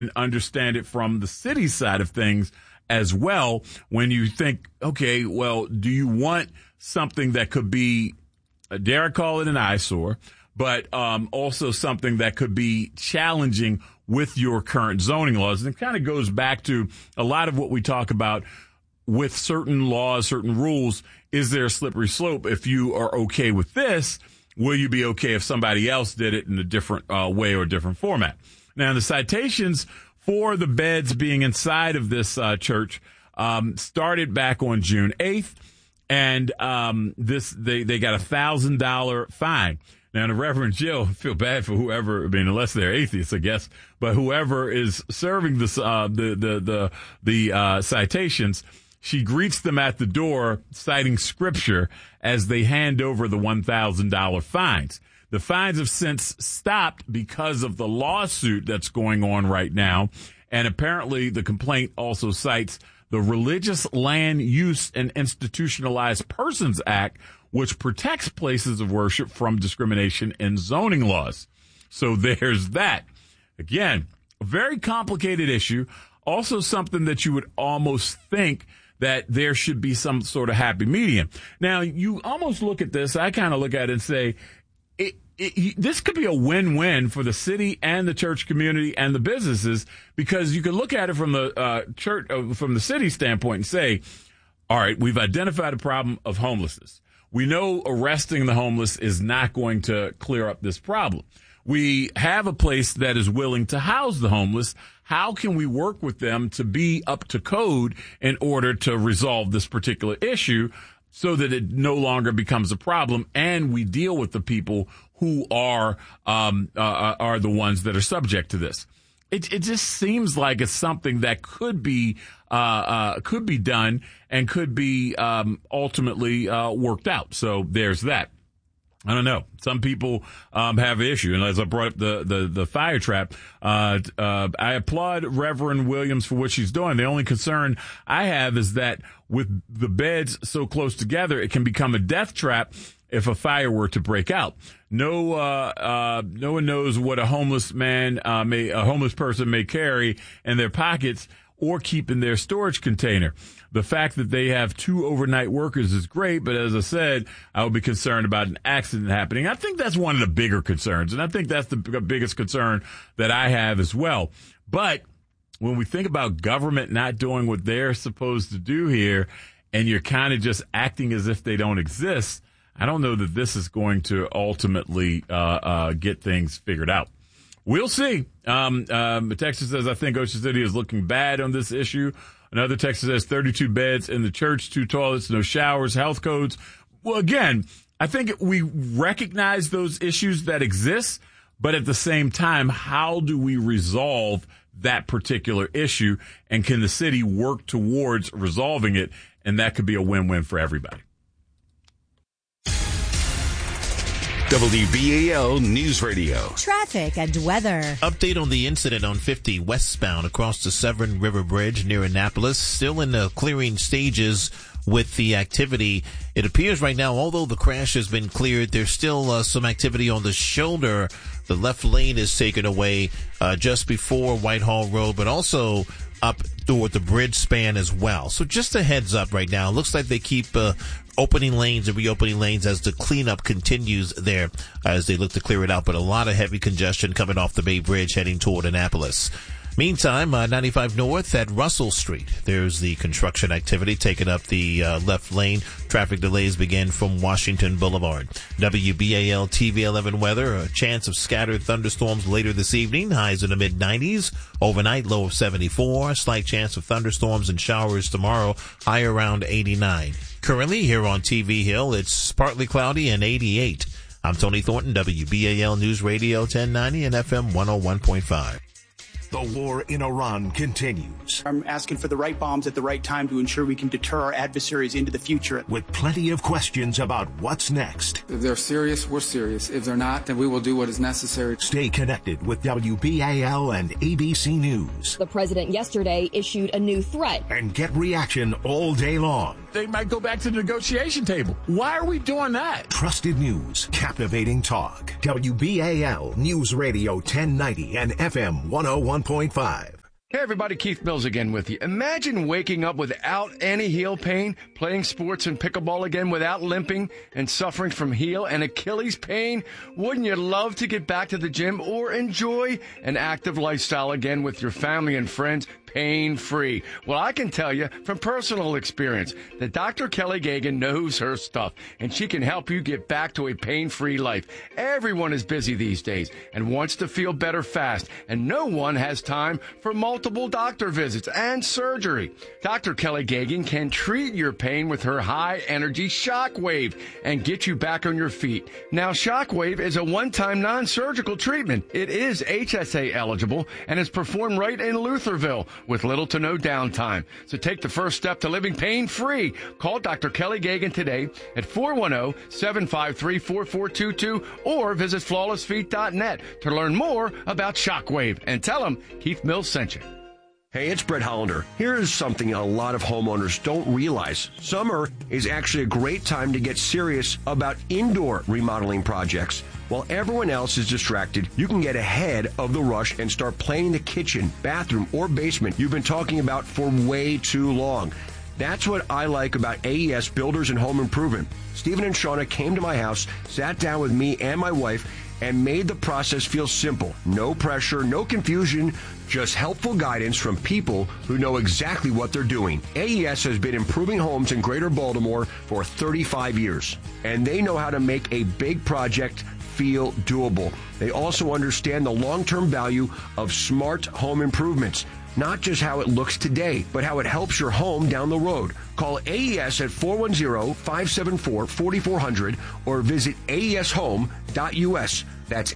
and understand it from the city side of things as well. When you think, okay, well, do you want something that could be, dare I call it an eyesore, but also something that could be challenging with your current zoning laws? And it kind of goes back to a lot of what we talk about with certain laws, certain rules. Is there a slippery slope? If you are okay with this, will you be okay if somebody else did it in a different way or a different format? Now, the citations for the beds being inside of this church started back on June 8th, and they got $1,000 fine. Now, the Reverend Jill, I feel bad for whoever, I mean, unless they're atheists, I guess, but whoever is serving this, the citations, she greets them at the door, citing scripture as they hand over the $1,000 fines. The fines have since stopped because of the lawsuit that's going on right now. And apparently the complaint also cites the Religious Land Use and Institutionalized Persons Act, which protects places of worship from discrimination in zoning laws. So there's that. Again, a very complicated issue. Also something that you would almost think that there should be some sort of happy medium. Now, you almost look at this, I kind of look at it and say, this could be a win-win for the city and the church community and the businesses, because you can look at it from the church, from the city standpoint and say, all right, we've identified a problem of homelessness. We know arresting the homeless is not going to clear up this problem. We have a place that is willing to house the homeless. How can we work with them to be up to code in order to resolve this particular issue so that it no longer becomes a problem and we deal with the people who are the ones that are subject to this? It just seems like it's something that could be done and could be ultimately worked out. So there's that. I don't know. Some people have an issue, and as I brought up the fire trap, I applaud Reverend Williams for what she's doing. The only concern I have is that with the beds so close together, it can become a death trap if a fire were to break out. No one knows what a homeless person may carry in their pockets or keep in their storage container. The fact that they have 2 overnight workers is great, but as I said, I would be concerned about an accident happening. I think that's one of the bigger concerns, and I think that's the biggest concern that I have as well. But when we think about government not doing what they're supposed to do here, and you're kind of just acting as if they don't exist, I don't know that this is going to ultimately get things figured out. We'll see. Texas says, I think Ocean City is looking bad on this issue. Another Texas says 32 beds in the church, 2 toilets, no showers, health codes. Well, again, I think we recognize those issues that exist, but at the same time, how do we resolve that particular issue? And can the city work towards resolving it? And that could be a win-win for everybody. WBAL News Radio. Traffic and weather. Update on the incident on 50 westbound across the Severn River Bridge near Annapolis. Still in the clearing stages with the activity. It appears right now, although the crash has been cleared, there's still some activity on the shoulder. The left lane is taken away just before Whitehall Road, but also up toward the bridge span as well. So just a heads up right now. It looks like they keep opening lanes and reopening lanes as the cleanup continues there as they look to clear it out. But a lot of heavy congestion coming off the Bay Bridge heading toward Annapolis. Meantime, 95 North at Russell Street. There's the construction activity taking up the left lane. Traffic delays begin from Washington Boulevard. WBAL TV 11 weather. A chance of scattered thunderstorms later this evening. Highs in the mid-90s. Overnight, low of 74. Slight chance of thunderstorms and showers tomorrow. High around 89. Currently, here on TV Hill, it's partly cloudy and 88. I'm Tony Thornton, WBAL News Radio 1090 and FM 101.5. The war in Iran continues. I'm asking for the right bombs at the right time to ensure we can deter our adversaries into the future. With plenty of questions about what's next. If they're serious, we're serious. If they're not, then we will do what is necessary. Stay connected with WBAL and ABC News. The president yesterday issued a new threat. And get reaction all day long. They might go back to the negotiation table. Why are we doing that? Trusted news, captivating talk. WBAL News Radio 1090 and FM 101.5. 101.5. Hey everybody, Keith Mills again with you. Imagine waking up without any heel pain, playing sports and pickleball again without limping and suffering from heel and Achilles pain. Wouldn't you love to get back to the gym or enjoy an active lifestyle again with your family and friends pain-free? Well, I can tell you from personal experience that Dr. Kelly Gagan knows her stuff and she can help you get back to a pain-free life. Everyone is busy these days and wants to feel better fast, and no one has time for multiple doctor visits and surgery. Dr. Kelly Gagan can treat your pain with her high-energy Shockwave and get you back on your feet. Now, Shockwave is a one-time non-surgical treatment. It is HSA eligible and is performed right in Lutherville with little to no downtime. So take the first step to living pain-free. Call Dr. Kelly Gagan today at 410-753-4422 or visit flawlessfeet.net to learn more about Shockwave and tell them Keith Mills sent you. Hey, it's Brett Hollander. Here's something a lot of homeowners don't realize. Summer is actually a great time to get serious about indoor remodeling projects. While everyone else is distracted, you can get ahead of the rush and start planning the kitchen, bathroom, or basement you've been talking about for way too long. That's what I like about AES Builders and Home Improvement. Stephen and Shauna came to my house, sat down with me and my wife, and made the process feel simple. No pressure, no confusion, just helpful guidance from people who know exactly what they're doing. AES has been improving homes in Greater Baltimore for 35 years, and they know how to make a big project feel doable. They also understand the long-term value of smart home improvements. Not just how it looks today, but how it helps your home down the road. Call AES at 410-574-4400 or visit aeshome.us. That's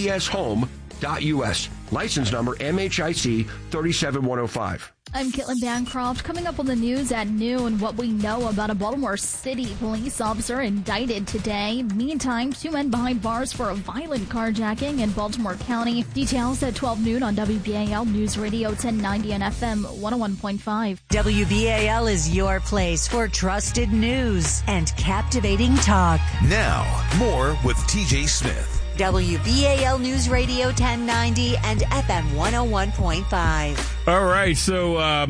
aeshome.us. License number MHIC 37105. I'm Caitlin Bancroft. Coming up on the news at noon, what we know about a Baltimore City police officer indicted today. Meantime, 2 men behind bars for a violent carjacking in Baltimore County. Details at 12 noon on WBAL News Radio 1090 and FM 101.5. WBAL is your place for trusted news and captivating talk. Now, more with TJ Smith. WBAL News Radio 1090 and FM 101.5. All right, so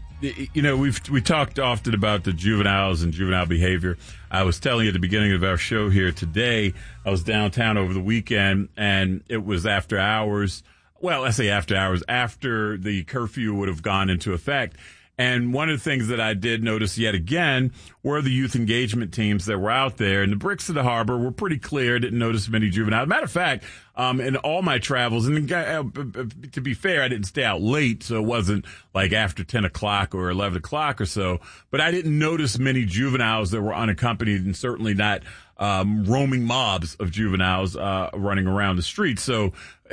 we talked often about the juveniles and juvenile behavior. I was telling you at the beginning of our show here today, I was downtown over the weekend, and it was after hours. Well, let's say after hours, after the curfew would have gone into effect. And one of the things that I did notice yet again were the youth engagement teams that were out there. And the bricks of the harbor were pretty clear. Didn't notice many juveniles. Matter of fact, in all my travels, and to be fair, I didn't stay out late, so it wasn't like after 10 o'clock or 11 o'clock or so. But I didn't notice many juveniles that were unaccompanied, and certainly not roaming mobs of juveniles running around the streets. So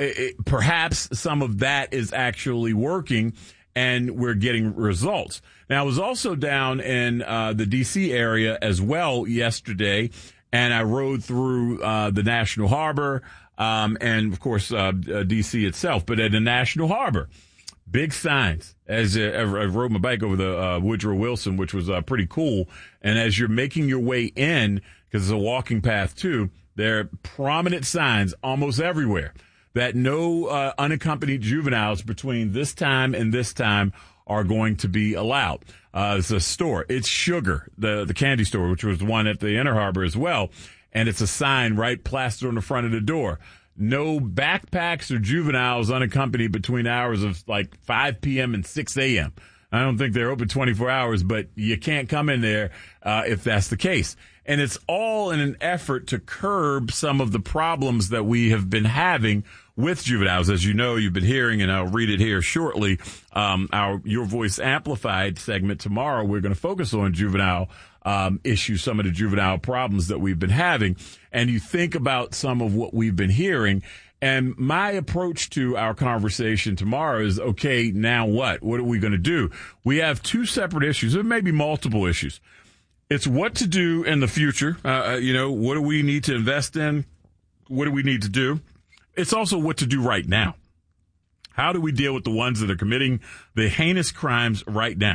perhaps some of that is actually working, and we're getting results. Now, I was also down in the D.C. area as well yesterday, and I rode through the National Harbor and, of course, D.C. itself. But at the National Harbor, big signs. As I rode my bike over the Woodrow Wilson, which was pretty cool. And as you're making your way in, because it's a walking path, too, there are prominent signs almost everywhere that no unaccompanied juveniles between this time and this time are going to be allowed. It's a store. It's Sugar, the candy store, which was the one at the Inner Harbor as well. And it's a sign right plastered on the front of the door. No backpacks or juveniles unaccompanied between hours of like 5 p.m. and 6 a.m. I don't think they're open 24 hours, but you can't come in there if that's the case. And it's all in an effort to curb some of the problems that we have been having with juveniles. As you know, you've been hearing, and I'll read it here shortly, our Your Voice Amplified segment tomorrow. We're going to focus on juvenile issues, some of the juvenile problems that we've been having. And you think about some of what we've been hearing. And my approach to our conversation tomorrow is, okay, now what? What are we going to do? We have two separate issues. There may be multiple issues. It's what to do in the future. What do we need to invest in? What do we need to do? It's also what to do right now. How do we deal with the ones that are committing the heinous crimes right now?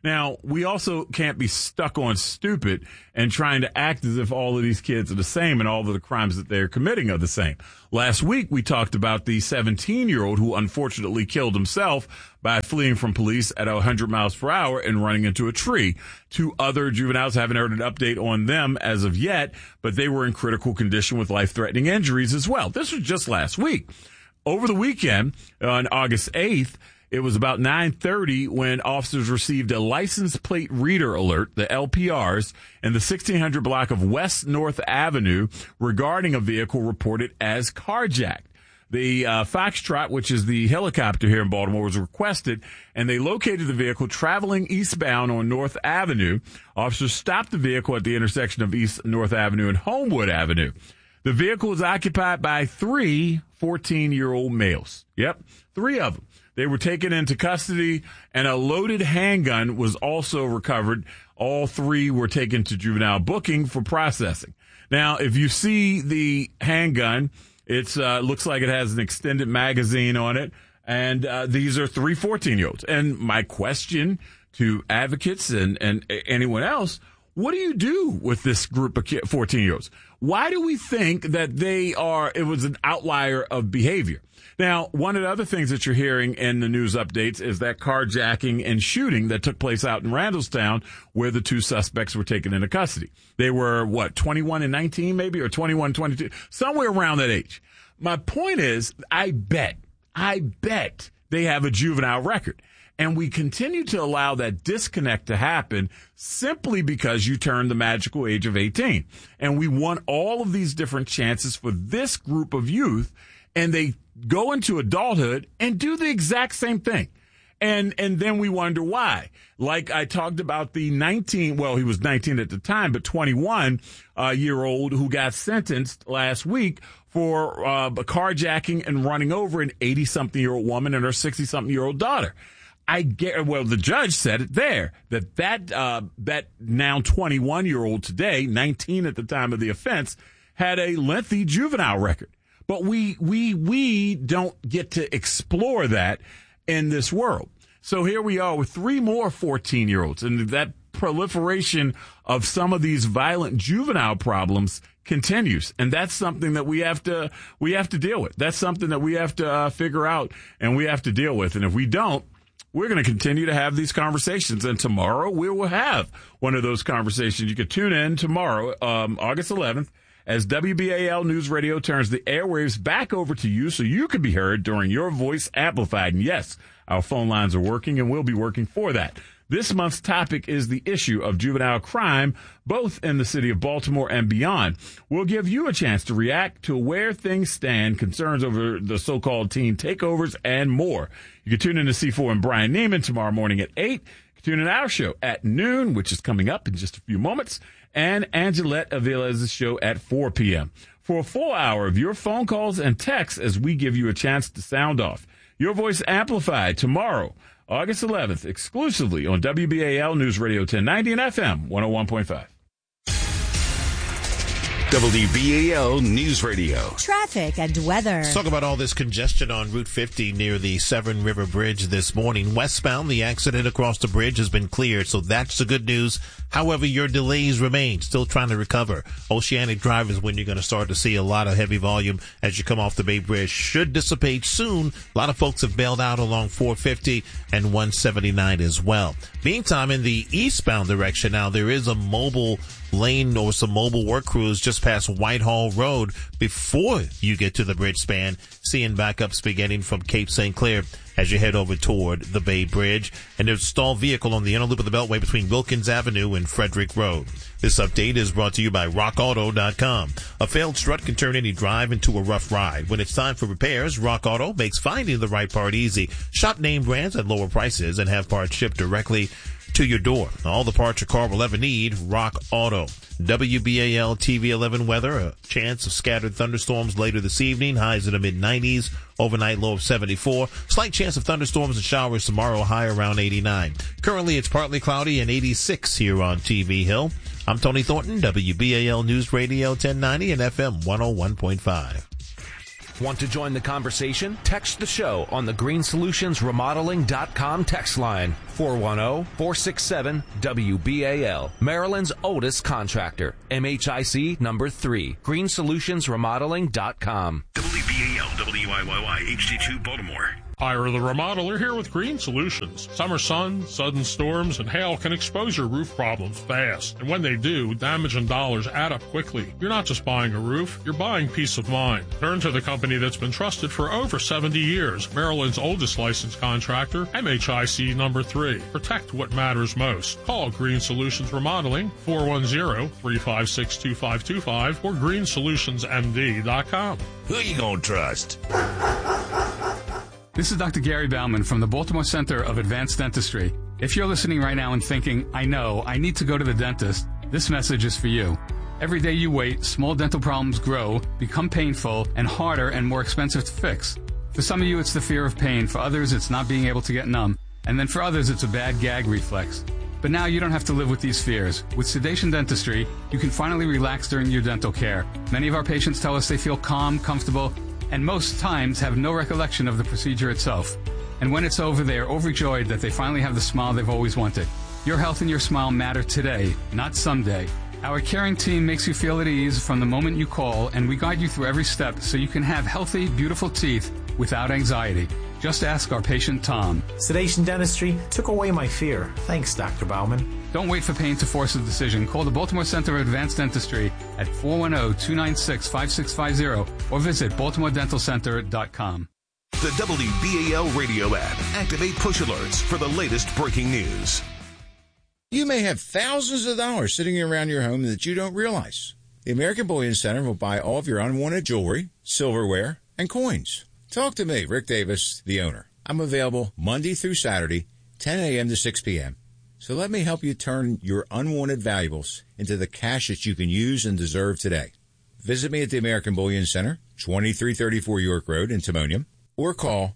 Now, we also can't be stuck on stupid and trying to act as if all of these kids are the same and all of the crimes that they're committing are the same. Last week, we talked about the 17-year-old who unfortunately killed himself by fleeing from police at 100 miles per hour and running into a tree. 2 other juveniles, haven't heard an update on them as of yet, but they were in critical condition with life-threatening injuries as well. This was just last week. Over the weekend, on August 8th, it was about 9:30 when officers received a license plate reader alert, the LPRs, in the 1600 block of West North Avenue regarding a vehicle reported as carjacked. The Foxtrot, which is the helicopter here in Baltimore, was requested, and they located the vehicle traveling eastbound on North Avenue. Officers stopped the vehicle at the intersection of East North Avenue and Homewood Avenue. The vehicle was occupied by 3 14-year-old males. Yep, 3 of them. They were taken into custody, and a loaded handgun was also recovered. All 3 were taken to juvenile booking for processing. Now, if you see the handgun, it looks like it has an extended magazine on it, and these are 3 14-year-olds. And my question to advocates and anyone else, what do you do with this group of 14-year-olds? Why do we think that it was an outlier of behavior? Now, one of the other things that you're hearing in the news updates is that carjacking and shooting that took place out in Randallstown where the 2 suspects were taken into custody. They were, 21 and 19 maybe, or 21, 22, somewhere around that age. My point is, I bet they have a juvenile record. And we continue to allow that disconnect to happen simply because you turn the magical age of 18. And we want all of these different chances for this group of youth, and they go into adulthood and do the exact same thing. And then we wonder why. Like I talked about the he was 19 at the time, but 21-year-old who got sentenced last week for carjacking and running over an 80-something-year-old woman and her 60-something-year-old daughter. The judge said it there, that now 21-year-old today, 19 at the time of the offense, had a lengthy juvenile record. But we don't get to explore that in this world. So here we are with 3 more 14-year-olds, and that proliferation of some of these violent juvenile problems continues. And that's something that we have to deal with. That's something that we have to figure out and we have to deal with. And if we don't, we're going to continue to have these conversations. And tomorrow we will have one of those conversations. You can tune in tomorrow, August 11th, as WBAL News Radio turns the airwaves back over to you so you can be heard during your voice amplified. And yes, our phone lines are working and will be working for that. This month's topic is the issue of juvenile crime, both in the city of Baltimore and beyond. We'll give you a chance to react to where things stand, concerns over the so-called teen takeovers, and more. You can tune in to C4 and Brian Neiman tomorrow morning at 8. You can tune in our show at noon, which is coming up in just a few moments, and Angelette Avila's show at 4 p.m. for a full hour of your phone calls and texts as we give you a chance to sound off. Your voice amplified tomorrow, August 11th, exclusively on WBAL News Radio 1090 and FM 101.5. WBAL News Radio. Traffic and weather. Let's talk about all this congestion on Route 50 near the Severn River Bridge this morning. Westbound, the accident across the bridge has been cleared, so that's the good news. However, your delays remain. Still trying to recover. Oceanic Drive is when you're going to start to see a lot of heavy volume as you come off the Bay Bridge. Should dissipate soon. A lot of folks have bailed out along 450 and 179 as well. Meantime, in the eastbound direction now, there is a mobile lane or some mobile work crews just past Whitehall Road before you get to the bridge span, seeing backups beginning from Cape St. Clair as you head over toward the Bay Bridge. And there's a stalled vehicle on the inner loop of the Beltway between Wilkins Avenue and Frederick Road. This update is brought to you by RockAuto.com. A failed strut can turn any drive into a rough ride. When it's time for repairs, Rock Auto makes finding the right part easy. Shop name brands at lower prices and have parts shipped directly to your door. All the parts your car will ever need, Rock Auto. WBAL TV 11 weather, a chance of scattered thunderstorms later this evening, highs in the mid-90s, overnight low of 74. Slight chance of thunderstorms and showers tomorrow, high around 89. Currently it's partly cloudy and 86 here on TV Hill. I'm Tony Thornton, WBAL News Radio 1090 and FM 101.5. Want to join the conversation? Text the show on the greensolutionsremodeling.com text line, 410-467-WBAL. Maryland's oldest contractor, MHIC number 3, greensolutionsremodeling.com. WBAL, WIYY, HD2 Baltimore. Ira the Remodeler here with Green Solutions. Summer sun, sudden storms, and hail can expose your roof problems fast. And when they do, damage and dollars add up quickly. You're not just buying a roof, you're buying peace of mind. Turn to the company that's been trusted for over 70 years. Maryland's oldest licensed contractor, MHIC number 3. Protect what matters most. Call Green Solutions Remodeling, 410-356-2525 or greensolutionsmd.com. Who you gonna trust? This is Dr. Gary Bauman from the Baltimore Center of Advanced Dentistry. If you're listening right now and thinking, I need to go to the dentist, this message is for you. Every day you wait, small dental problems grow, become painful, and harder and more expensive to fix. For some of you, it's the fear of pain. For others, it's not being able to get numb. And then for others, it's a bad gag reflex. But now you don't have to live with these fears. With Sedation Dentistry, you can finally relax during your dental care. Many of our patients tell us they feel calm, comfortable, and most times have no recollection of the procedure itself. And when it's over, they are overjoyed that they finally have the smile they've always wanted. Your health and your smile matter today, not someday. Our caring team makes you feel at ease from the moment you call, and we guide you through every step so you can have healthy, beautiful teeth without anxiety. Just ask our patient Tom. Sedation Dentistry took away my fear. Thanks, Dr. Bauman. Don't wait for pain to force a decision. Call the Baltimore Center of Advanced Dentistry at 410-296-5650 or visit baltimoredentalcenter.com. The WBAL radio app. Activate push alerts for the latest breaking news. You may have thousands of dollars sitting around your home that you don't realize. The American Bullion Center will buy all of your unwanted jewelry, silverware, and coins. Talk to me, Rick Davis, the owner. I'm available Monday through Saturday, 10 a.m. to 6 p.m. So let me help you turn your unwanted valuables into the cash that you can use and deserve today. Visit me at the American Bullion Center, 2334 York Road in Timonium, or call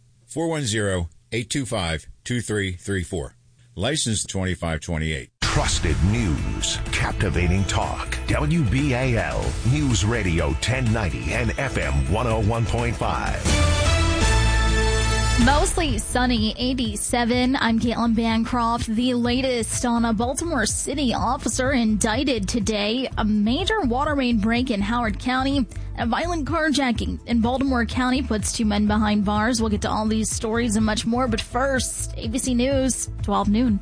410-825-2334. License 2528. Trusted news, captivating talk. WBAL News Radio 1090 and FM 101.5. Mostly sunny, 87. I'm Caitlin Bancroft. The latest on a Baltimore City officer indicted today. A major water main break in Howard County. A violent carjacking in Baltimore County puts 2 men behind bars. We'll get to all these stories and much more. But first, ABC News, 12 noon.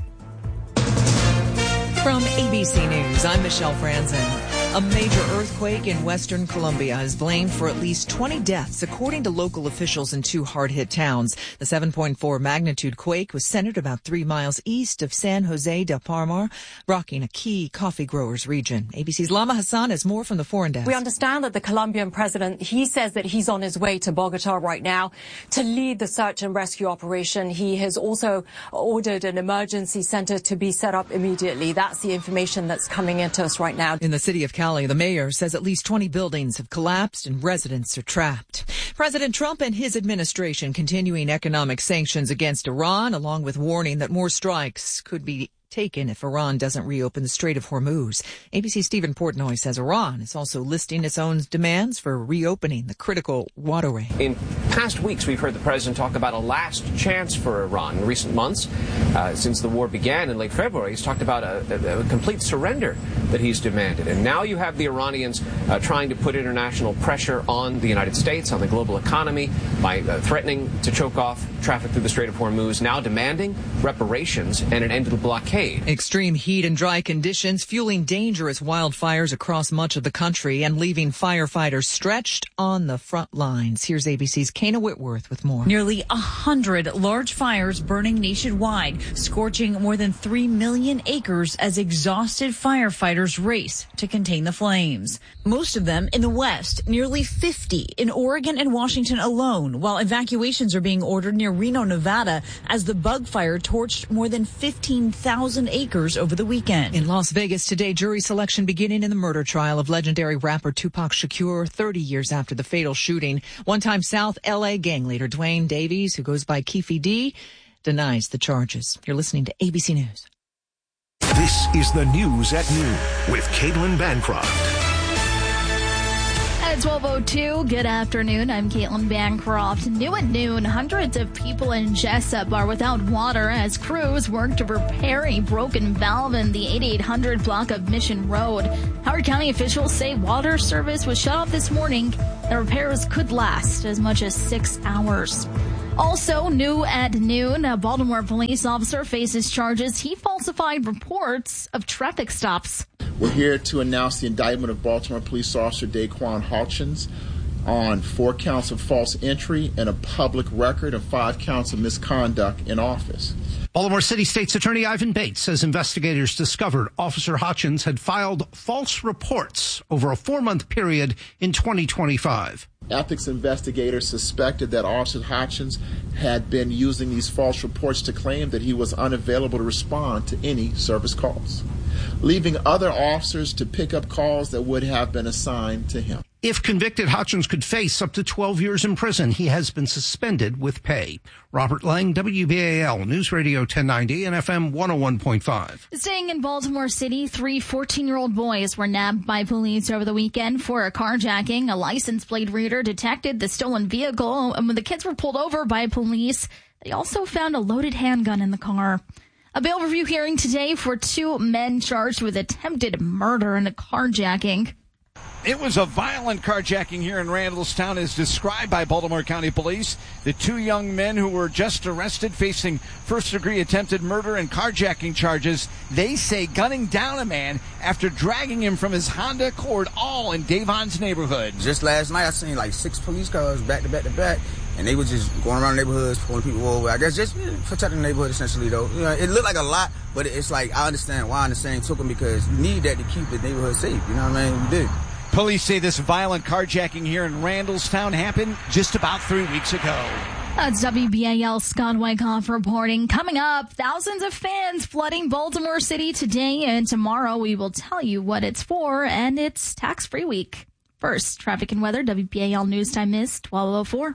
From ABC News, I'm Michelle Franzen. A major earthquake in western Colombia is blamed for at least 20 deaths, according to local officials in 2 hard-hit towns. The 7.4 magnitude quake was centered about 3 miles east of San Jose del Palmar, rocking a key coffee growers region. ABC's Lama Hassan has more from the foreign desk. We understand that the Colombian president, he says that he's on his way to Bogota right now to lead the search and rescue operation. He has also ordered an emergency center to be set up immediately. That's the information that's coming into us right now. In the city of Cali, the mayor says at least 20 buildings have collapsed and residents are trapped. President Trump and his administration continuing economic sanctions against Iran, along with warning that more strikes could be taken if Iran doesn't reopen the Strait of Hormuz. ABC's Stephen Portnoy says Iran is also listing its own demands for reopening the critical waterway. In past weeks, we've heard the president talk about a last chance for Iran. In recent months, since the war began in late February, he's talked about a complete surrender that he's demanded. And now you have the Iranians trying to put international pressure on the United States, on the global economy, by threatening to choke off traffic through the Strait of Hormuz, now demanding reparations and an end to the blockade. Extreme heat and dry conditions fueling dangerous wildfires across much of the country and leaving firefighters stretched on the front lines. Here's ABC's Kana Whitworth with more. Nearly 100 large fires burning nationwide, scorching more than 3 million acres as exhausted firefighters race to contain the flames. Most of them in the West, nearly 50 in Oregon and Washington alone, while evacuations are being ordered near Reno, Nevada, as the bug fire torched more than 15,000 acres over the weekend. In Las Vegas today, jury selection beginning in the murder trial of legendary rapper Tupac Shakur 30 years after the fatal shooting. One-time South L.A. gang leader Dwayne Davies, who goes by Keefe D, denies the charges. You're listening to ABC News. This is the News at Noon with Caitlin Bancroft. At 12:02, good afternoon. I'm Caitlin Bancroft. New at noon, hundreds of people in Jessup are without water as crews work to repair a broken valve in the 8800 block of Mission Road. Howard County officials say water service was shut off this morning. The repairs could last as much as 6 hours. Also, new at noon, a Baltimore police officer faces charges he falsified reports of traffic stops. We're here to announce the indictment of Baltimore police officer Daquan Hutchins on 4 counts of false entry and a public record and 5 counts of misconduct in office. Baltimore City State's Attorney Ivan Bates says investigators discovered Officer Hutchins had filed false reports over a 4-month period in 2025. Ethics investigators suspected that Officer Hutchins had been using these false reports to claim that he was unavailable to respond to any service calls, leaving other officers to pick up calls that would have been assigned to him. If convicted, Hutchins could face up to 12 years in prison. He has been suspended with pay. Robert Lang, WBAL News Radio 1090 and FM 101.5. Staying in Baltimore City, 3 14-year-old boys were nabbed by police over the weekend for a carjacking. A license plate reader detected the stolen vehicle, and when the kids were pulled over by police, they also found a loaded handgun in the car. A bail review hearing today for 2 men charged with attempted murder and a carjacking. It was a violent carjacking here in Randallstown as described by Baltimore County Police. The 2 young men who were just arrested facing first-degree attempted murder and carjacking charges, they say gunning down a man after dragging him from his Honda Accord, all in Davon's neighborhood. Just last night I seen like 6 police cars back to back to back, and they were just going around neighborhoods, pulling people over. I guess just protecting the neighborhood essentially though. You know, it looked like a lot, but it's like I understand why, and the same took them because you need that to keep the neighborhood safe. You know what I mean? You do. Police say this violent carjacking here in Randallstown happened just about 3 weeks ago. That's WBAL Scott Wyckoff reporting. Coming up, thousands of fans flooding Baltimore City today and tomorrow. We will tell you what it's for, and it's tax-free week. First, traffic and weather. WBAL News Time is 12:04.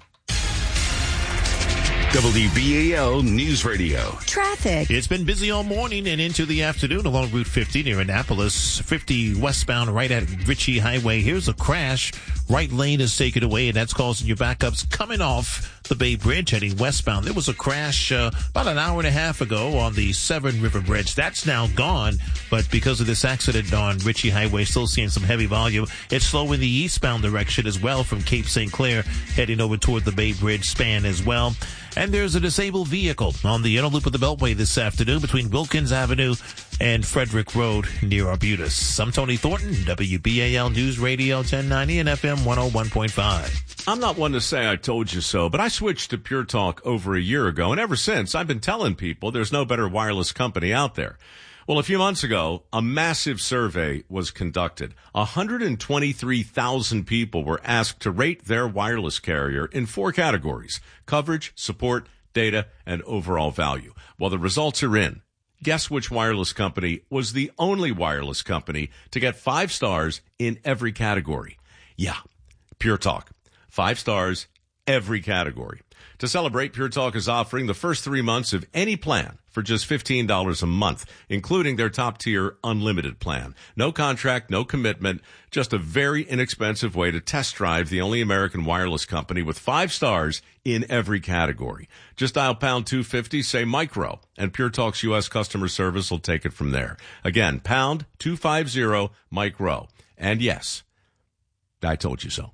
WBAL News Radio. Traffic. It's been busy all morning and into the afternoon along Route 50 near Annapolis. 50 westbound right at Ritchie Highway. Here's a crash. Right lane is taken away, and that's causing your backups coming off the Bay Bridge heading westbound. There was a crash about an hour and a half ago on the Severn River Bridge. That's now gone, but because of this accident on Ritchie Highway, still seeing some heavy volume. It's slow in the eastbound direction as well from Cape St. Clair heading over toward the Bay Bridge span as well. And there's a disabled vehicle on the inner loop of the Beltway this afternoon between Wilkins Avenue and Frederick Road near Arbutus. I'm Tony Thornton, WBAL News Radio 1090 and FM 101.5. I'm not one to say I told you so, but I switched to Pure Talk over a year ago, and ever since I've been telling people there's no better wireless company out there. Well, a few months ago, a massive survey was conducted. 123,000 people were asked to rate their wireless carrier in 4 categories: coverage, support, data, and overall value. Well, the results are in. Guess which wireless company was the only wireless company to get 5 stars in every category? Yeah, Pure Talk. 5 stars, every category. To celebrate, Pure Talk is offering the first 3 months of any plan for just $15 a month, including their top-tier unlimited plan. No contract, no commitment, just a very inexpensive way to test drive the only American wireless company with 5 stars in every category. Just dial pound 250, say micro, and Pure Talk's U.S. customer service will take it from there. Again, pound 250 micro. And yes, I told you so.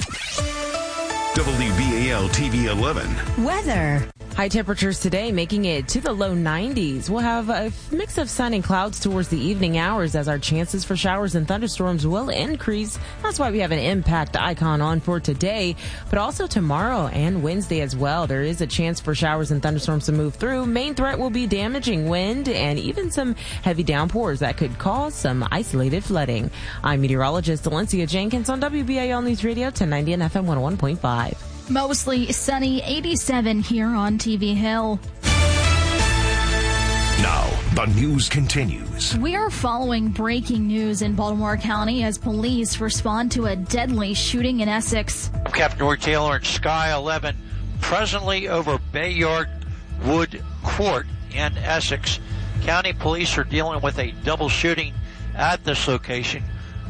WBAL TV 11. Weather. High temperatures today making it to the low 90s. We'll have a mix of sun and clouds towards the evening hours as our chances for showers and thunderstorms will increase. That's why we have an impact icon on for today, but also tomorrow and Wednesday as well. There is a chance for showers and thunderstorms to move through. Main threat will be damaging wind and even some heavy downpours that could cause some isolated flooding. I'm meteorologist Valencia Jenkins on WBAL News Radio 1090 and FM 101.5. Mostly sunny, 87 here on TV Hill. Now, the news continues. We are following breaking news in Baltimore County as police respond to a deadly shooting in Essex. I'm Captain Roy Taylor in Sky 11, presently over Bayard Wood Court in Essex. County police are dealing with a double shooting at this location.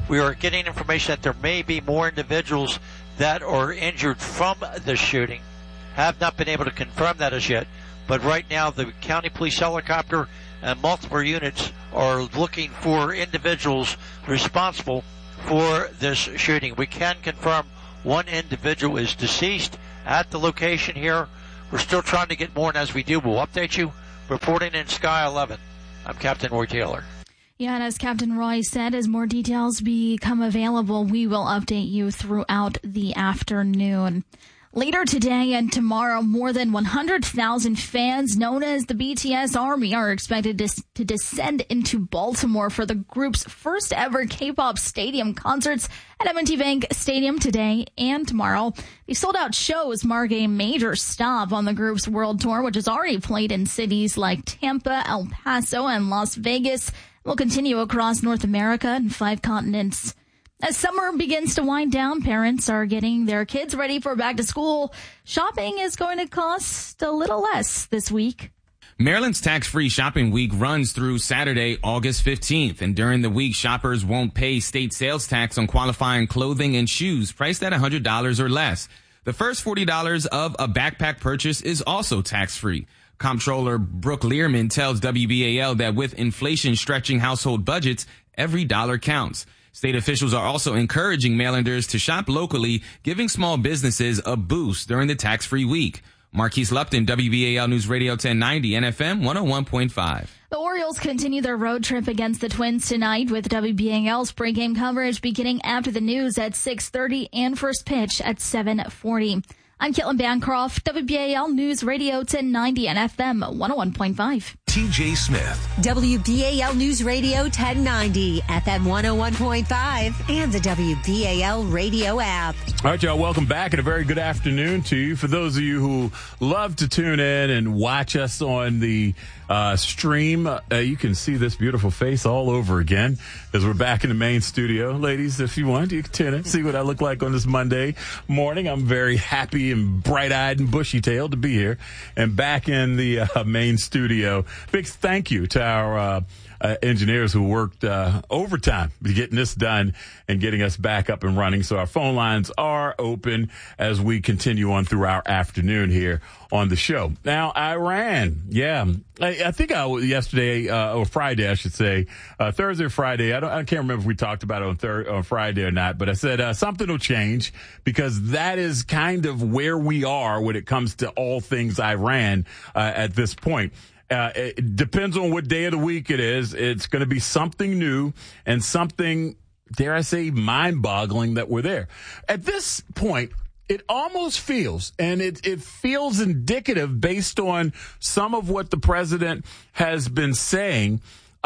We are getting information that there may be more individuals that are injured from the shooting. Have not been able to confirm that as yet. But right now, the county police helicopter and multiple units are looking for individuals responsible for this shooting. We can confirm one individual is deceased at the location here. We're still trying to get more, and as we do, we'll update you. Reporting in Sky 11, I'm Captain Roy Taylor. Yeah, and as Captain Roy said, as more details become available, we will update you throughout the afternoon. Later today and tomorrow, more than 100,000 fans known as the BTS Army are expected to descend into Baltimore for the group's first ever K-pop stadium concerts at M&T Bank Stadium today and tomorrow. These sold-out shows mark a major stop on the group's world tour, which has already played in cities like Tampa, El Paso, and Las Vegas. It will continue across North America and 5 continents. As summer begins to wind down, parents are getting their kids ready for back to school. Shopping is going to cost a little less this week. Maryland's tax-free shopping week runs through Saturday, August 15th. And during the week, shoppers won't pay state sales tax on qualifying clothing and shoes priced at $100 or less. The first $40 of a backpack purchase is also tax-free. Comptroller Brooke Learman tells WBAL that with inflation stretching household budgets, every dollar counts. State officials are also encouraging Marylanders to shop locally, giving small businesses a boost during the tax-free week. Marquise Lupton, WBAL News Radio 1090 and FM 101.5. The Orioles continue their road trip against the Twins tonight with WBAL's pregame coverage beginning after the news at 6:30 and first pitch at 7:40. I'm Caitlin Bancroft, WBAL News Radio 1090 and FM 101.5. TJ Smith. WBAL News Radio 1090, FM 101.5, and the WBAL radio app. All right, y'all, welcome back and a very good afternoon to you. For those of you who love to tune in and watch us on the stream, you can see this beautiful face all over again as we're back in the main studio. Ladies, if you want, you can tune in, see what I look like on this Monday morning. I'm very happy and bright-eyed and bushy-tailed to be here and back in the main studio. Big thank you to our engineers who worked overtime getting this done and getting us back up and running. So our phone lines are open as we continue on through our afternoon here on the show. Now, Iran, I think yesterday or Friday, I should say, Thursday or Friday. I can't remember if we talked about it on Friday or not, but I said something will change because that is kind of where we are when it comes to all things Iran at this point. It depends on what day of the week it is. It's going to be something new and something, dare I say, mind-boggling that we're there. At this point, it almost feels, and it feels indicative based on some of what the president has been saying.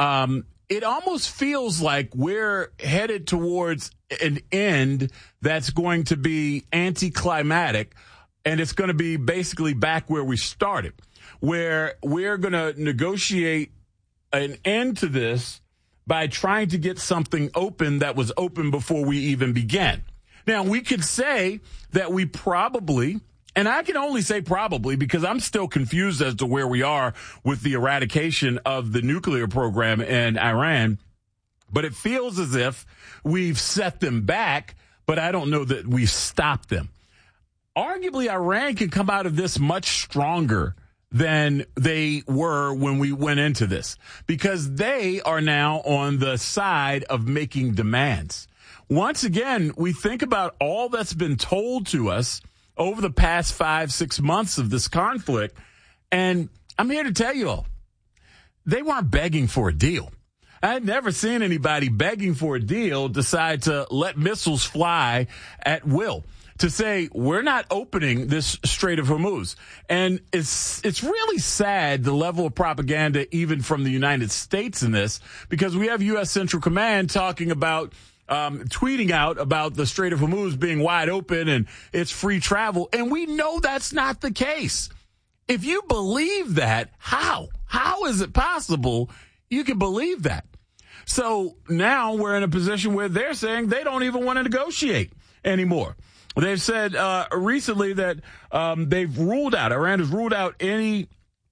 It almost feels like we're headed towards an end that's going to be anticlimactic, and it's going to be basically back where we started, where we're going to negotiate an end to this by trying to get something open that was open before we even began. Now, we could say that we probably, and I can only say probably because I'm still confused as to where we are with the eradication of the nuclear program in Iran, but it feels as if we've set them back, but I don't know that we've stopped them. Arguably, Iran can come out of this much stronger than they were when we went into this because they are now on the side of making demands. Once again, we think about all that's been told to us over the past 5-6 months of this conflict, and I'm here to tell you all, they weren't begging for a deal. I had never seen anybody begging for a deal decide to let missiles fly at will, to say we're not opening this Strait of Hormuz. And it's really sad, the level of propaganda even from the United States in this, because we have U.S. Central Command talking about tweeting out about the Strait of Hormuz being wide open and it's free travel. And we know that's not the case. If you believe that, how is it possible you can believe that? So now we're in a position where they're saying they don't even want to negotiate anymore. They've said recently that they've ruled out, Iran has ruled out any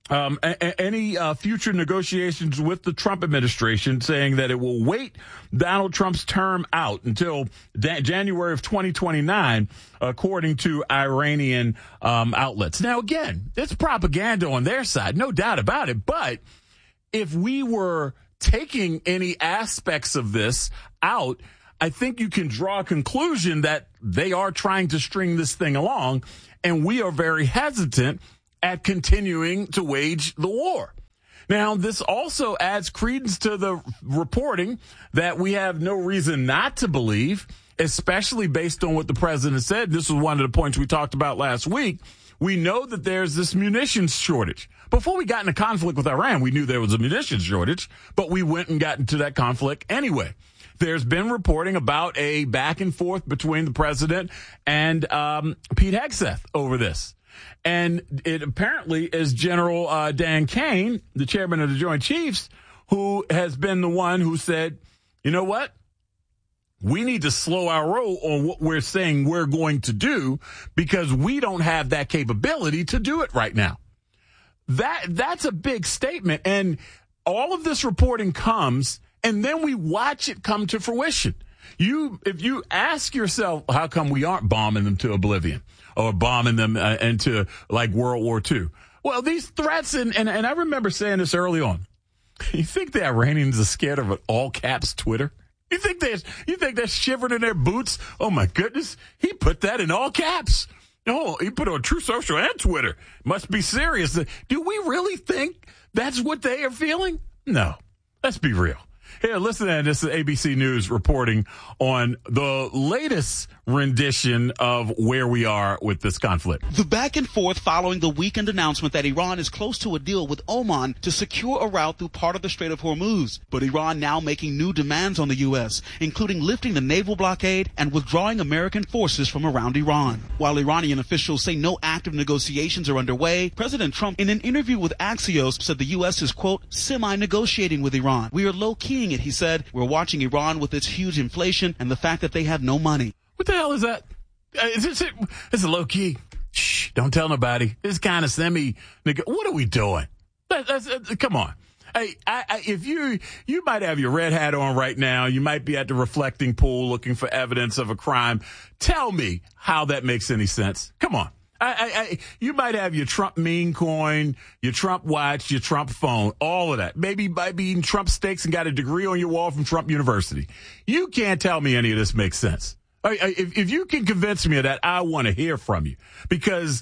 any future negotiations with the Trump administration, saying that it will wait Donald Trump's term out until January of 2029, according to Iranian outlets. Now, again, it's propaganda on their side, no doubt about it. But if we were taking any aspects of this out, I think you can draw a conclusion that they are trying to string this thing along, and we are very hesitant at continuing to wage the war. Now, this also adds credence to the reporting that we have no reason not to believe, especially based on what the president said. This was one of the points we talked about last week. We know that there's this munitions shortage. Before we got into conflict with Iran, we knew there was a munitions shortage, but we went and got into that conflict anyway. There's been reporting about a back and forth between the president and Pete Hegseth over this. And it apparently is General Dan Kane, the chairman of the Joint Chiefs, who has been the one who said, you know what? We need to slow our roll on what we're saying we're going to do because we don't have that capability to do it right now. That's a big statement. And all of this reporting comes, and then we watch it come to fruition. If you ask yourself, how come we aren't bombing them to oblivion or bombing them into like World War II? Well, these threats, and I remember saying this early on. You think the Iranians are scared of an all caps Twitter? You think they're shivering in their boots? Oh my goodness. He put that in all caps. Oh, he put it on True Social and Twitter. Must be serious. Do we really think that's what they are feeling? No. Let's be real. Here, listen to this is ABC News reporting on the latest rendition of where we are with this conflict. The back and forth following the weekend announcement that Iran is close to a deal with Oman to secure a route through part of the Strait of Hormuz. But Iran now making new demands on the U.S., including lifting the naval blockade and withdrawing American forces from around Iran. While Iranian officials say no active negotiations are underway, President Trump, in an interview with Axios, said the U.S. is, quote, semi-negotiating with Iran. We are low-keying it, he said. We're watching Iran with its huge inflation and the fact that they have no money. What the hell is that? It's a low key. Shh, don't tell nobody. It's kind of what are we doing? Come on. Hey, if you might have your red hat on right now, you might be at the reflecting pool looking for evidence of a crime. Tell me how that makes any sense. Come on. You might have your Trump meme coin, your Trump watch, your Trump phone, all of that. Maybe you might be eating Trump steaks and got a degree on your wall from Trump University. You can't tell me any of this makes sense. If you can convince me of that, I want to hear from you because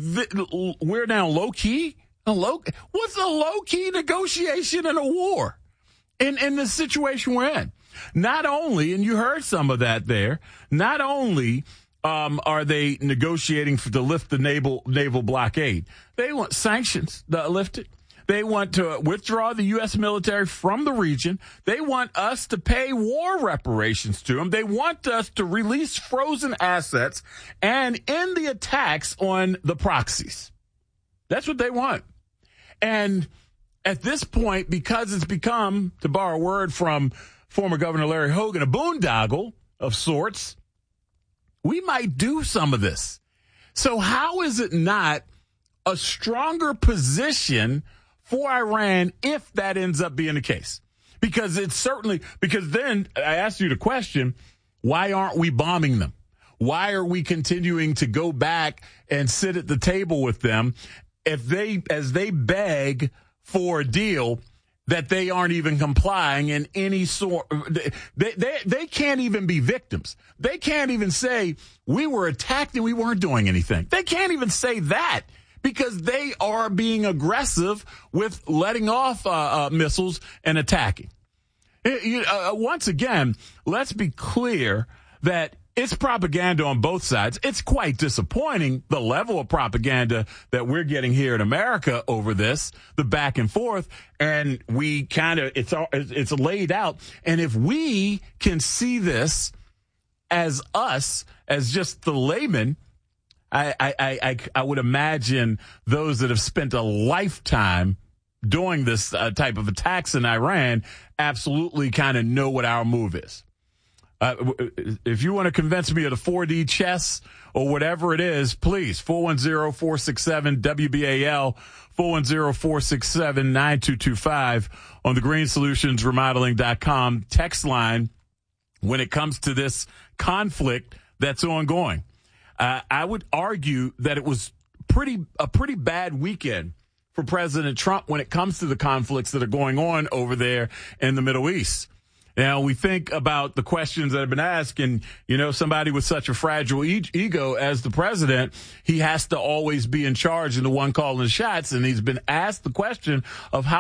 we're now low key. What's a low key negotiation in a war? In the situation we're in, not only, and you heard some of that there, not only are they negotiating to lift the naval blockade, they want sanctions lifted. They want to withdraw the U.S. military from the region. They want us to pay war reparations to them. They want us to release frozen assets and end the attacks on the proxies. That's what they want. And at this point, because it's become, to borrow a word from former Governor Larry Hogan, a boondoggle of sorts, we might do some of this. So how is it not a stronger position for Iran if that ends up being the case? Because then I asked you the question, why aren't we bombing them? Why are we continuing to go back and sit at the table with them as they beg for a deal that they aren't even complying in any sort? They can't even be victims. They can't even say we were attacked and we weren't doing anything. They can't even say that because they are being aggressive with letting off missiles and attacking. Once again, let's be clear that it's propaganda on both sides. It's quite disappointing, the level of propaganda that we're getting here in America over this, the back and forth, and we it's laid out. And if we can see this as us, as just the layman, I would imagine those that have spent a lifetime doing this type of attacks in Iran absolutely kind of know what our move is. If you want to convince me of the 4D chess or whatever it is, please, 410-467-WBAL, 410-467-9225 on the greensolutionsremodeling.com text line when it comes to this conflict that's ongoing. I would argue that it was a pretty bad weekend for President Trump when it comes to the conflicts that are going on over there in the Middle East. Now, we think about the questions that have been asked, and, somebody with such a fragile ego as the president, he has to always be in charge and the one calling the shots, and he's been asked the question of how